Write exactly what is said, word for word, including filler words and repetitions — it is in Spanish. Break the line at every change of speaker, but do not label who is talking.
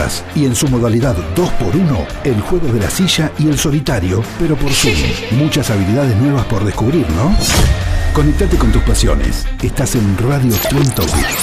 cartas. Y en su modalidad dos por uno, el juego de la silla y el solitario, pero por Zoom. Muchas habilidades nuevas por descubrir, ¿no? Conectate con tus pasiones. Estás en Radio Twin Topic.